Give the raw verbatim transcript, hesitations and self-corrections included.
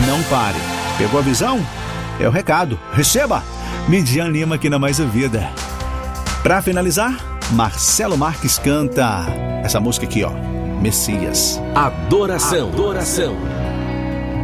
não pare. Pegou a visão? É o recado. Receba! Midian Lima aqui na Mais Ouvida. Pra finalizar, Marcelo Marques canta essa música aqui, ó. Messias. Adoração. Adoração.